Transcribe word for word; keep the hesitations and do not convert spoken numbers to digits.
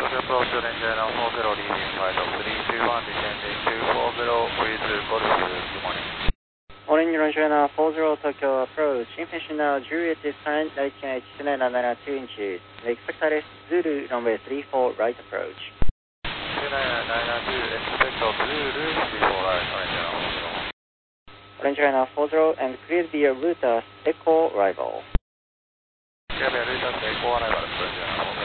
Roger, approach Orange Airline four zero, leaving flight of three two one, descending two four zero, with Golf, good morning. Orange Roger, four zero Tokyo approach, information now, Juliet descent, right change, two nine nine two inches. Expect arrest, Zulu, runway three four, right approach. two nine nine two, expect of Zulu, three four right, Orange Airline four zero. Orange Airline four zero, and clear via Rutas, Echo arrival. Clear via Rutas, Echo arrival, Orange Airline four zero.